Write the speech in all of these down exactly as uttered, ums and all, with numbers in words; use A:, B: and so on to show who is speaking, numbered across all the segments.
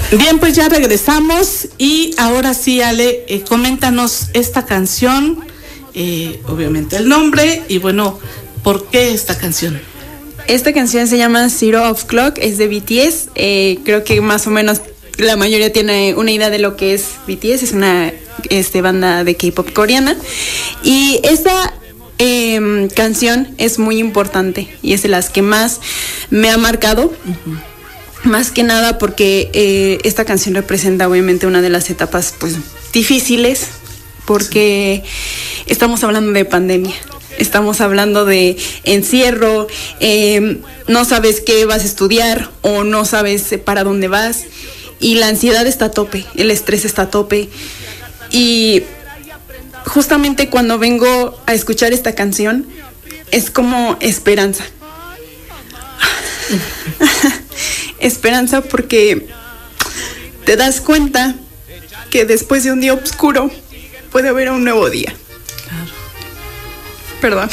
A: Bien, pues ya regresamos y ahora sí, Ale, eh, coméntanos esta canción, eh, obviamente el nombre y bueno, ¿por qué esta canción?
B: Esta canción se llama Zero of Clock, es de B T S, eh, creo que más o menos la mayoría tiene una idea de lo que es B T S, es una este, banda de K-pop coreana, y esta eh, canción es muy importante y es de las que más me ha marcado. Uh-huh. Más que nada porque eh, esta canción representa obviamente una de las etapas pues difíciles, porque sí. Estamos hablando de pandemia, estamos hablando de encierro, eh, no sabes qué vas a estudiar o no sabes para dónde vas y la ansiedad está a tope, el estrés está a tope, y justamente cuando vengo a escuchar esta canción es como esperanza. Esperanza porque te das cuenta que después de un día oscuro puede haber un nuevo día. Claro. Perdón.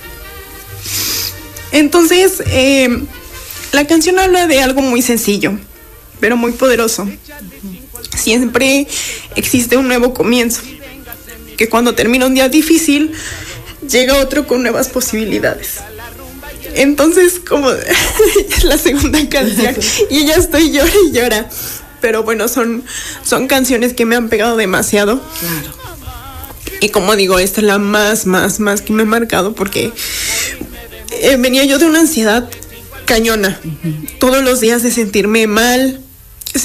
B: Entonces, eh, la canción habla de algo muy sencillo, pero muy poderoso. Siempre existe un nuevo comienzo, que cuando termina un día difícil, llega otro con nuevas posibilidades. Entonces, como es la segunda canción y ya estoy llora y llora, pero bueno, son, son canciones que me han pegado demasiado. Claro. Y como digo, esta es la más, más, más que me ha marcado porque eh, venía yo de una ansiedad cañona. Uh-huh. Todos los días de sentirme mal,